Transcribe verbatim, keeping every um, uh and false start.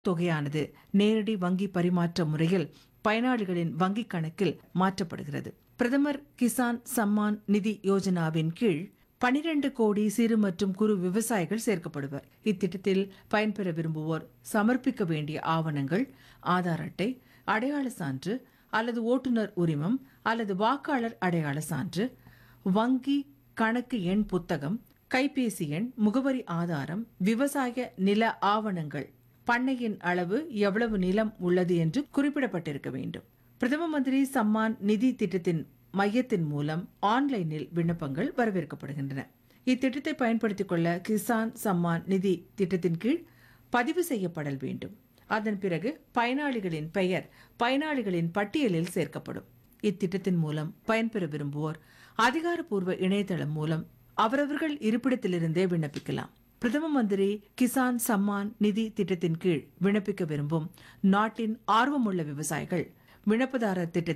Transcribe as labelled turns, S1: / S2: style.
S1: தொகையானது நேரடி வங்கி பரிமாற்ற முறையில் பயனாளிகளின் வங்கிக் கணக்கில் மாற்றப்படுகிறது. பிரதமர் கிசான் சம்மான் நிதி யோஜனாவின் கீழ் பனிரெண்டு கோடி சிறு மற்றும் குறு விவசாயிகள் சேர்க்கப்படுவர். இத்திட்டத்தில் பயன்பெற விரும்புவோர் சமர்ப்பிக்க வேண்டிய ஆவணங்கள் ஆதார் அட்டை, அடையாள சான்று அல்லது ஓட்டுநர் உரிமம் அல்லது வாக்காளர் அடையாள சான்று, வங்கி கணக்கு எண் புத்தகம், கைபேசி எண், முகவரி ஆதாரம், விவசாய நில ஆவணங்கள், பண்ணையின் அளவு, எவ்வளவு நிலம் உள்ளது என்று குறிப்பிடப்பட்டிருக்க வேண்டும். பிரதம மந்திரி சம்மான் நிதி திட்டத்தின் மையத்தின் மூலம் ஆன்லைனில் விண்ணப்பங்கள் வரவேற்கப்படுகின்றன. இத்திட்டத்தை பயன்படுத்திக் கொள்ள கிசான் சம்மான் நிதி திட்டத்தின் கீழ் பதிவு செய்யப்படல் வேண்டும். அதன் பிறகு பயனாளிகளின் பெயர் பயனாளிகளின் பட்டியலில் சேர்க்கப்படும். இத்திட்டத்தின் மூலம் பயன்பெற விரும்புவோர் அதிகாரப்பூர்வ இணையதளம் மூலம் அவரவர்கள் இருப்பிடத்திலிருந்தே விண்ணப்பிக்கலாம். பிரதம மந்திரி கிசான் சம்மான் நிதி திட்டத்தின் கீழ் விண்ணப்பிக்க விரும்பும் நாட்டின் ஆர்வமுள்ள விவசாயிகள் விண்ணப்பதாரர் திட்டத்தில்